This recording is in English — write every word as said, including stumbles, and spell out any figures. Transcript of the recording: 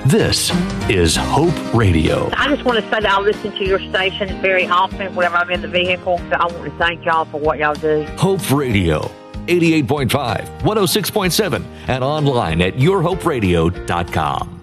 This is Hope Radio. I just want to say that I listen to your station very often whenever I'm in the vehicle. I want to thank y'all for what y'all do. Hope Radio, eighty-eight point five, one oh six point seven, and online at your hope radio dot com.